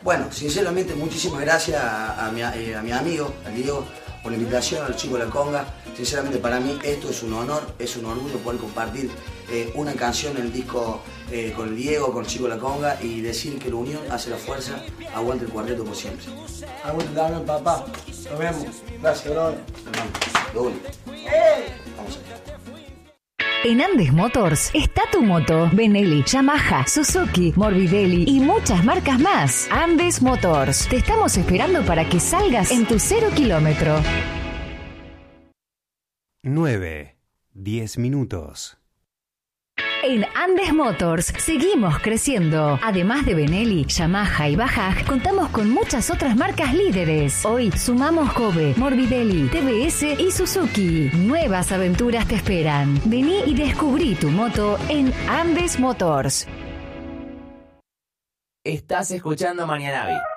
Bueno, sinceramente muchísimas gracias a mi amigo, a Diego, por la invitación, al chico de la conga. Sinceramente para mí esto es un honor, es un orgullo poder compartir una canción en el disco con el Diego, con el chico de la conga y decir que la unión hace la fuerza. Aguante el cuarteto por siempre. Aguante también, papá. Nos vemos. Gracias, brother. Hermano, lo único. Vamos allá. En Andes Motors está tu moto, Benelli, Yamaha, Suzuki, Morbidelli y muchas marcas más. Andes Motors, te estamos esperando para que salgas en tu 0 kilómetro. 9-10 minutos. En Andes Motors seguimos creciendo. Además de Benelli, Yamaha y Bajaj, contamos con muchas otras marcas líderes. Hoy sumamos Kobe, Morbidelli, TBS y Suzuki. Nuevas aventuras te esperan. Vení y descubrí tu moto en Andes Motors. Estás escuchando Mañanavi.